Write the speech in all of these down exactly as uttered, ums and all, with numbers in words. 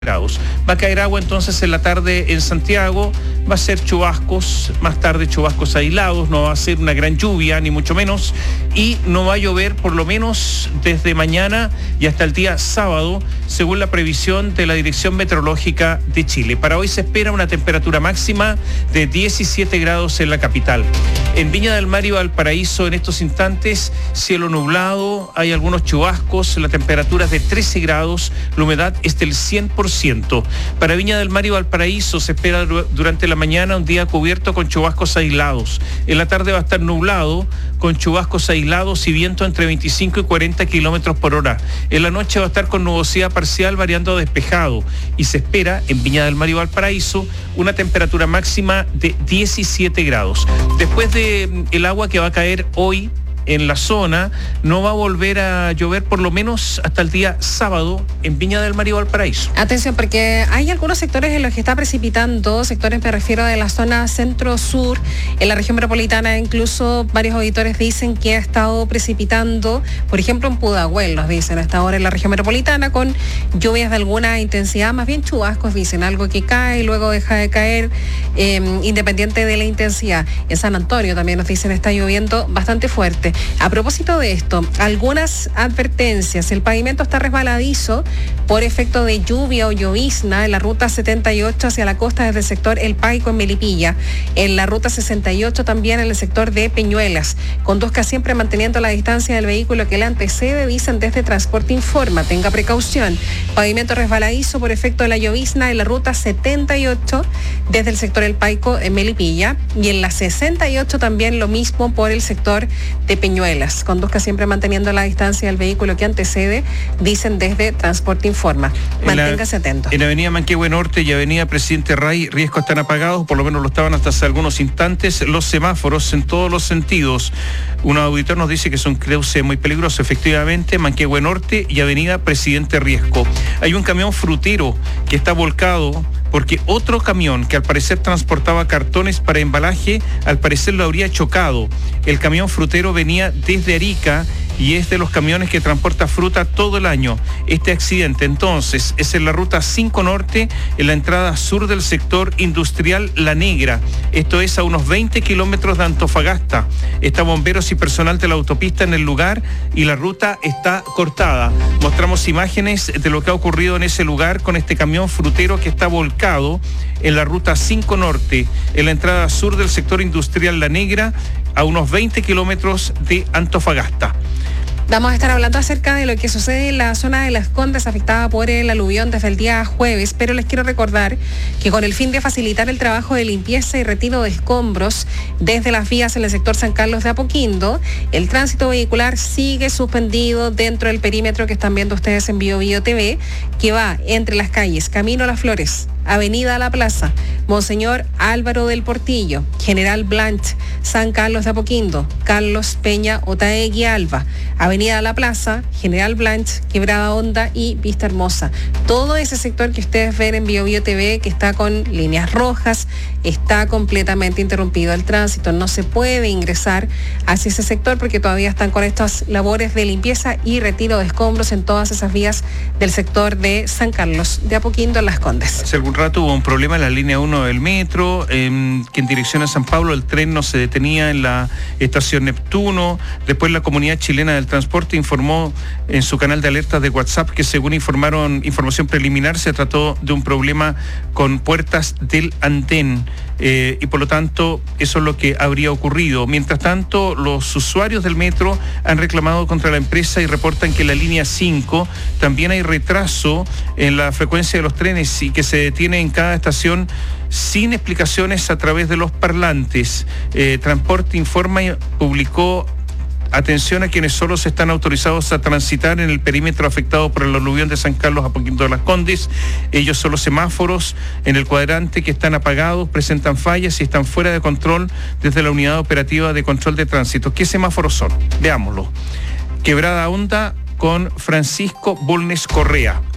grados. Va a caer agua entonces en la tarde en Santiago, va a ser chubascos, más tarde chubascos aislados, no va a ser una gran lluvia, ni mucho menos, y no va a llover por lo menos desde mañana y hasta el día sábado, según la previsión de la Dirección Meteorológica de Chile. Para hoy se espera una temperatura máxima de diecisiete grados en la capital. En Viña del Mar y Valparaíso, en estos instantes, cielo nublado, hay algunos chubascos, la temperatura es de trece grados, la humedad es del cien por ciento. Para Viña del Mar y Valparaíso se espera durante la mañana un día cubierto con chubascos aislados. En la tarde va a estar nublado con chubascos aislados y viento entre veinticinco y cuarenta kilómetros por hora. En la noche va a estar con nubosidad parcial variando a despejado y se espera en Viña del Mar y Valparaíso una temperatura máxima de diecisiete grados. Después de el agua que va a caer hoy en la zona, no va a volver a llover por lo menos hasta el día sábado en Viña del Mar y Valparaíso. Atención, porque hay algunos sectores en los que está precipitando, sectores me refiero de la zona centro-sur, en la región metropolitana, incluso varios auditores dicen que ha estado precipitando, por ejemplo en Pudahuel, nos dicen hasta ahora en la región metropolitana, con lluvias de alguna intensidad, más bien chubascos, dicen, algo que cae y luego deja de caer, eh, independiente de la intensidad. En San Antonio también nos dicen está lloviendo bastante fuerte. A propósito de esto, algunas advertencias. El pavimento está resbaladizo por efecto de lluvia o llovizna en la ruta setenta y ocho hacia la costa desde el sector El Paico en Melipilla. En la ruta sesenta y ocho también en el sector de Peñuelas. Conduzca siempre manteniendo la distancia del vehículo que le antecede, dicen desde Transporte Informa. Tenga precaución. Pavimento resbaladizo por efecto de la llovizna en la ruta setenta y ocho desde el sector El Paico en Melipilla. Y en la sesenta y ocho también lo mismo por el sector de Peñuelas. Conduzca siempre manteniendo la distancia del vehículo que antecede, dicen desde Transporte Informa. Manténgase atento. En Avenida Manquehue Norte y Avenida Presidente Ray, riesgo están apagados, por lo menos lo estaban hasta hace algunos instantes, los semáforos en todos los sentidos. Un auditor nos dice que es un cruce muy peligroso, efectivamente, Manquehue Norte y Avenida Presidente Riesco. Hay un camión frutero que está volcado porque otro camión que al parecer transportaba cartones para embalaje, al parecer lo habría chocado. El camión frutero venía desde Arica y es de los camiones que transporta fruta todo el año. Este accidente entonces es en la ruta cinco Norte, en la entrada sur del sector industrial La Negra. Esto es a unos veinte kilómetros de Antofagasta. Está bomberos y personal de la autopista en el lugar y la ruta está cortada. Mostramos imágenes de lo que ha ocurrido en ese lugar con este camión frutero que está volcado en la ruta cinco Norte, en la entrada sur del sector industrial La Negra, a unos veinte kilómetros de Antofagasta. Vamos a estar hablando acerca de lo que sucede en la zona de Las Condes afectada por el aluvión desde el día jueves, pero les quiero recordar que con el fin de facilitar el trabajo de limpieza y retiro de escombros desde las vías en el sector San Carlos de Apoquindo, el tránsito vehicular sigue suspendido dentro del perímetro que están viendo ustedes en Bio Bio T V, que va entre las calles Camino a las Flores, Avenida La Plaza, Monseñor Álvaro del Portillo, General Blanch, San Carlos de Apoquindo, Carlos Peña Otaegui Alba, Avenida La Plaza, General Blanch, Quebrada Honda y Vista Hermosa. Todo ese sector que ustedes ven en Bio Bio T V, que está con líneas rojas, está completamente interrumpido el tránsito. No se puede ingresar hacia ese sector porque todavía están con estas labores de limpieza y retiro de escombros en todas esas vías del sector de San Carlos de Apoquindo en Las Condes. Hace algún rato hubo un problema en la línea uno del metro, eh, que en dirección a San Pablo el tren no se detenía en la estación Neptuno. Después la Comunidad Chilena del Transporte informó en su canal de alertas de WhatsApp que, según informaron información preliminar, se trató de un problema con puertas del andén. Eh, y por lo tanto eso es lo que habría ocurrido. Mientras tanto, los usuarios del metro han reclamado contra la empresa y reportan que en la línea cinco también hay retraso en la frecuencia de los trenes y que se detiene en cada estación sin explicaciones a través de los parlantes. Eh, Transporte Informa y publicó: atención a quienes solo se están autorizados a transitar en el perímetro afectado por el aluvión de San Carlos a Apoquindo de Las Condes. Ellos son los semáforos en el cuadrante que están apagados, presentan fallas y están fuera de control desde la Unidad Operativa de Control de Tránsito. ¿Qué semáforos son? Veámoslo. Quebrada Honda con Francisco Bulnes Correa.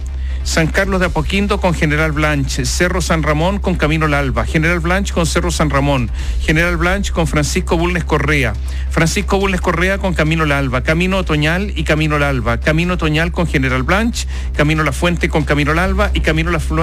San Carlos de Apoquindo con General Blanche, Cerro San Ramón con Camino La Alba, General Blanche con Cerro San Ramón, General Blanche con Francisco Bulnes Correa, Francisco Bulnes Correa con Camino La Alba, Camino Otoñal y Camino La Alba, Camino Otoñal con General Blanche, Camino La Fuente con Camino La Alba y Camino La Fuente